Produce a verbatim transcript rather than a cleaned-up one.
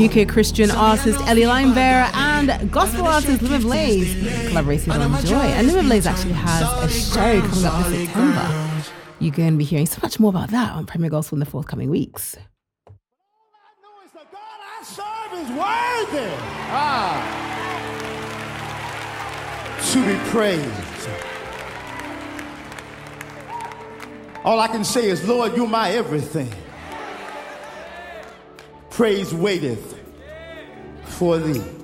U K Christian artist Ellie Limebearer and gospel artist Limit Blaze collaborated on Joy. And Limit Blaze actually has a show coming up this September. You're going to be hearing so much more about that on Premier Gospel in the forthcoming weeks. All I know is the God I serve is worthy ah, to be praised. All I can say is, Lord, you're my everything. Praise waiteth for thee.